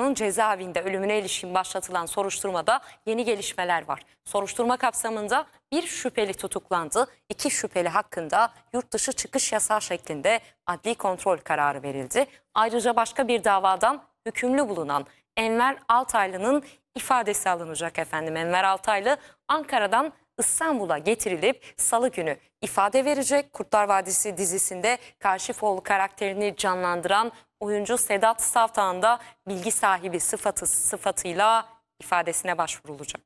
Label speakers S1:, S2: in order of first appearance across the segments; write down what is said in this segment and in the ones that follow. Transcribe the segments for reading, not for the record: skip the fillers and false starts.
S1: Altaylı'nın cezaevinde ölümüne ilişkin başlatılan soruşturmada yeni gelişmeler var. Soruşturma kapsamında bir şüpheli tutuklandı. 2 şüpheli hakkında yurt dışı çıkış yasağı şeklinde adli kontrol kararı verildi. Ayrıca başka bir davadan hükümlü bulunan Enver Altaylı'nın ifadesi alınacak efendim. Enver Altaylı Ankara'dan İstanbul'a getirilip Salı günü ifade verecek. Kurtlar Vadisi dizisinde Kaşifoğlu karakterini canlandıran oyuncu Sedat Savtağ'ın da bilgi sahibi sıfatıyla ifadesine başvurulacak.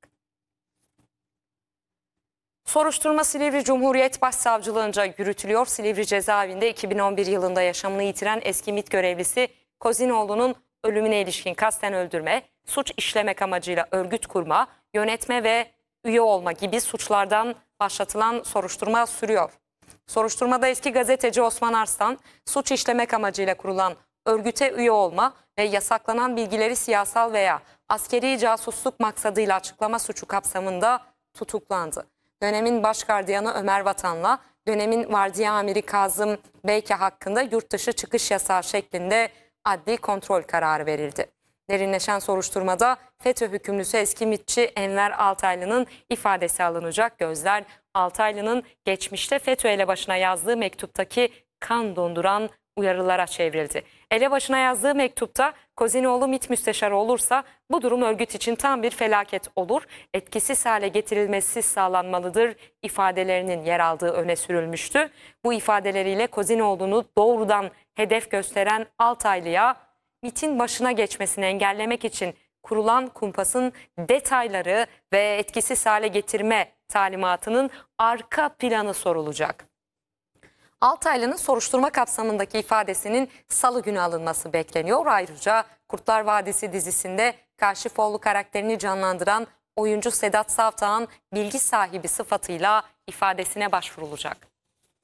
S1: Soruşturma Silivri Cumhuriyet Başsavcılığınca yürütülüyor. Silivri cezaevinde 2011 yılında yaşamını yitiren eski MİT görevlisi Kozinoğlu'nun ölümüne ilişkin kasten öldürme, suç işlemek amacıyla örgüt kurma, yönetme ve üye olma gibi suçlardan başlatılan soruşturma sürüyor. Soruşturmada eski gazeteci Osman Arslan, suç işlemek amacıyla kurulan örgüte üye olma ve yasaklanan bilgileri siyasal veya askeri casusluk maksadıyla açıklama suçu kapsamında tutuklandı. Dönemin başgardiyanı Ömer Vatan'la dönemin vardiya amiri Kazım Beyke hakkında yurt dışı çıkış yasağı şeklinde adli kontrol kararı verildi. Derinleşen soruşturmada FETÖ hükümlüsü eski MİT'çi Enver Altaylı'nın ifadesi alınacak. Gözler Altaylı'nın geçmişte FETÖ elebaşına yazdığı mektuptaki kan donduran uyarılara çevrildi. Elebaşına yazdığı mektupta Kozinoğlu MİT müsteşarı olursa bu durum örgüt için tam bir felaket olur, etkisiz hale getirilmesi sağlanmalıdır ifadelerinin yer aldığı öne sürülmüştü. Bu ifadeleriyle Kozinoğlu'nu doğrudan hedef gösteren Altaylı'ya MİT'in başına geçmesini engellemek için kurulan kumpasın detayları ve etkisiz hale getirme talimatının arka planı sorulacak. Altaylı'nın soruşturma kapsamındaki ifadesinin Salı günü alınması bekleniyor. Ayrıca Kurtlar Vadisi dizisinde Kaşifoğlu karakterini canlandıran oyuncu Sedat Savtağ'ın bilgi sahibi sıfatıyla ifadesine başvurulacak.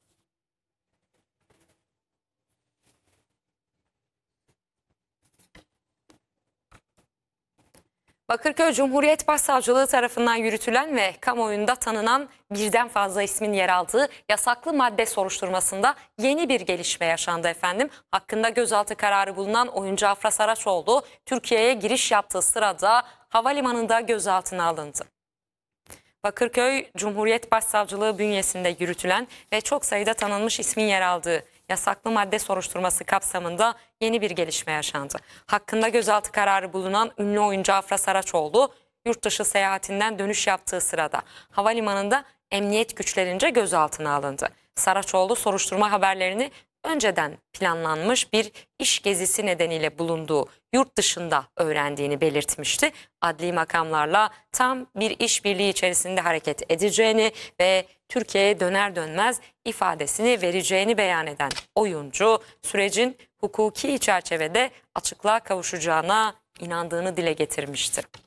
S1: Bakırköy Cumhuriyet Başsavcılığı tarafından yürütülen ve kamuoyunda tanınan birden fazla ismin yer aldığı yasaklı madde soruşturmasında yeni bir gelişme yaşandı efendim. Hakkında gözaltı kararı bulunan oyuncu Afra Saraçoğlu Türkiye'ye giriş yaptığı sırada havalimanında gözaltına alındı. Bakırköy Cumhuriyet Başsavcılığı bünyesinde yürütülen ve çok sayıda tanınmış ismin yer aldığı yasaklı madde soruşturması kapsamında yeni bir gelişme yaşandı. Hakkında gözaltı kararı bulunan ünlü oyuncu Afra Saraçoğlu yurt dışı seyahatinden dönüş yaptığı sırada havalimanında emniyet güçlerince gözaltına alındı. Saraçoğlu soruşturma haberlerini önceden planlanmış bir iş gezisi nedeniyle bulunduğu yurt dışında öğrendiğini belirtmişti. Adli makamlarla tam bir işbirliği içerisinde hareket edeceğini ve Türkiye'ye döner dönmez ifadesini vereceğini beyan eden oyuncu sürecin hukuki çerçevede açıklığa kavuşacağına inandığını dile getirmişti.